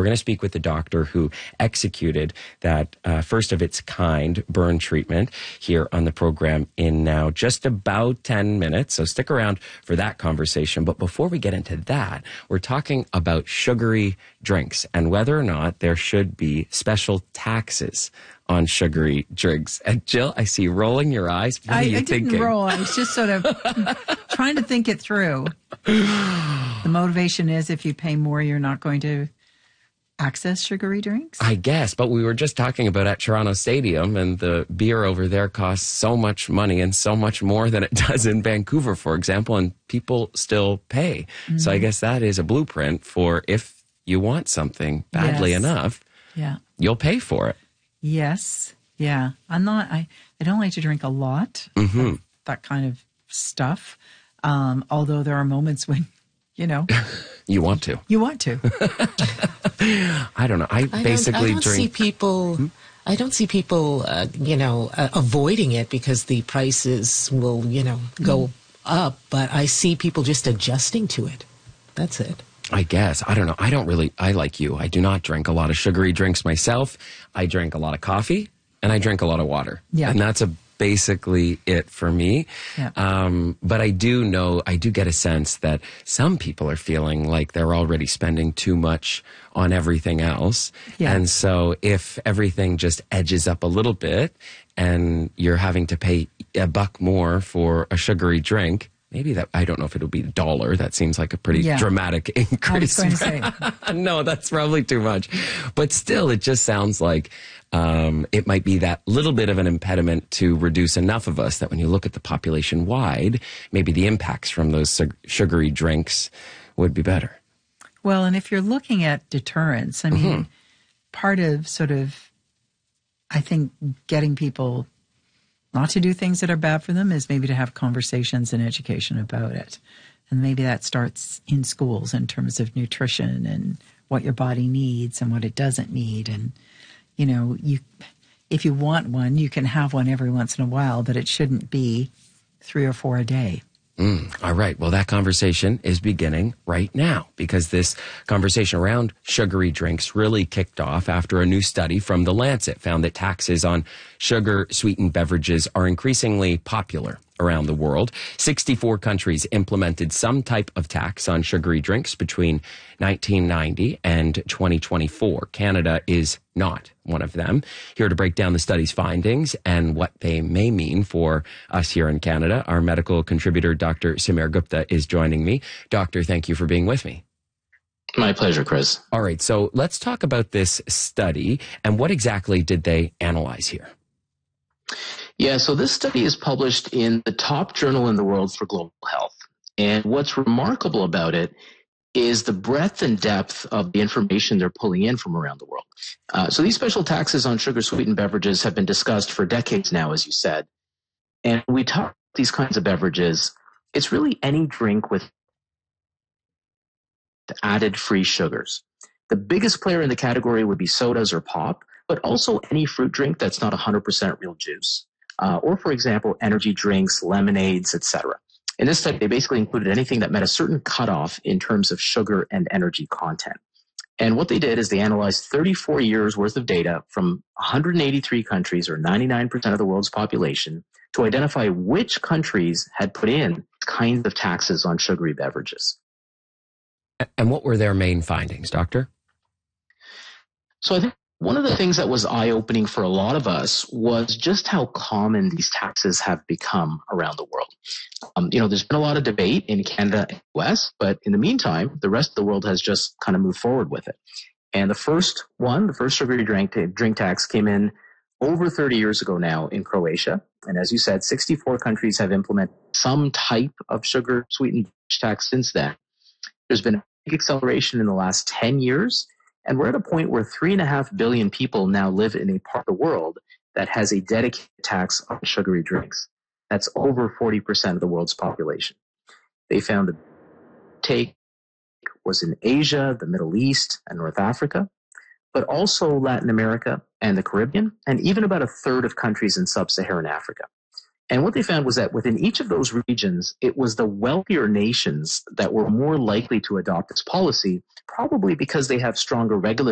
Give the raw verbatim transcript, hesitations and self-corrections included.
we're going to speak with the doctor who executed that uh, first of its kind burn treatment here on the program in now just about ten minutes. So stick around for that conversation. But before we get into that, we're talking about sugary drinks and whether or not there should be special taxes on sugary drinks. And Jill, I see you rolling your eyes. What I, are you I thinking? didn't roll. I was just sort of trying to think it through. The motivation is if you pay more, you're not going to access sugary drinks? I guess, but we were just talking about at Toronto Stadium, and the beer over there costs so much money and so much more than it does in Vancouver, for example, and people still pay. Mm-hmm. So I guess that is a blueprint for if you want something badly yes. enough, yeah, you'll pay for it. Yes. Yeah. I'm not, I, I don't like to drink a lot mm-hmm. of that kind of stuff. Um, although there are moments when, you know, you want to. You want to. I don't know. I, I basically don't, I don't drink. see people. Hmm? I don't see people, uh, you know, uh, avoiding it because the prices will, you know, go mm. up. But I see people just adjusting to it. That's it. I guess. I don't know. I don't really, I like you. I do not drink a lot of sugary drinks myself. I drink a lot of coffee and I drink a lot of water. Yeah. And that's a, basically it for me. Yeah. Um, but I do know, I do get a sense that some people are feeling like they're already spending too much on everything else. Yeah. And so if everything just edges up a little bit and you're having to pay a buck more for a sugary drink, maybe that, I don't know if it'll be a dollar. That seems like a pretty yeah. dramatic increase. I was going to say. No, that's probably too much. But still, it just sounds like um, it might be that little bit of an impediment to reduce enough of us that when you look at the population wide, maybe the impacts from those su- sugary drinks would be better. Well, and if you're looking at deterrence, I mean, mm-hmm. part of sort of, I think, getting people not to do things that are bad for them is maybe to have conversations and education about it. And maybe that starts in schools in terms of nutrition and what your body needs and what it doesn't need. And, you know, you, if you want one, you can have one every once in a while, but it shouldn't be three or four a day. Mm, all right. Well, that conversation is beginning right now because this conversation around sugary drinks really kicked off after a new study from The Lancet found that taxes on sugar-sweetened beverages are increasingly popular around the world. sixty-four countries implemented some type of tax on sugary drinks between nineteen ninety and twenty twenty-four. Canada is not one of them. Here to break down the study's findings and what they may mean for us here in Canada, our medical contributor, Doctor Sameer Gupta, is joining me. Doctor, thank you for being with me. My pleasure, Chris. All right, so let's talk about this study and what exactly did they analyze here? Yeah, so this study is published in the top journal in the world for global health. And what's remarkable about it is the breadth and depth of the information they're pulling in from around the world. Uh, so these special taxes on sugar-sweetened beverages have been discussed for decades now, as you said. And when we talk about these kinds of beverages, it's really any drink with added free sugars. The biggest player in the category would be sodas or pop, but also any fruit drink that's not one hundred percent real juice. Uh, or, for example, energy drinks, lemonades, et cetera. In this study, they basically included anything that met a certain cutoff in terms of sugar and energy content. And what they did is they analyzed thirty-four years worth of data from one hundred eighty-three countries, or ninety-nine percent of the world's population, to identify which countries had put in kinds of taxes on sugary beverages. And what were their main findings, Doctor? So I think one of the things that was eye-opening for a lot of us was just how common these taxes have become around the world. Um, you know, there's been a lot of debate in Canada and the U S, but in the meantime, the rest of the world has just kind of moved forward with it. And the first one, the first sugary drink, drink tax came in over thirty years ago now in Croatia. And as you said, sixty-four countries have implemented some type of sugar-sweetened tax since then. There's been a big acceleration in the last ten years. And we're at a point where three and a half billion people now live in a part of the world that has a dedicated tax on sugary drinks. That's over forty percent of the world's population. They found the take was in Asia, the Middle East, and North Africa, but also Latin America and the Caribbean, and even about a third of countries in sub-Saharan Africa. And what they found was that within each of those regions, it was the wealthier nations that were more likely to adopt this policy, probably because they have stronger regulatory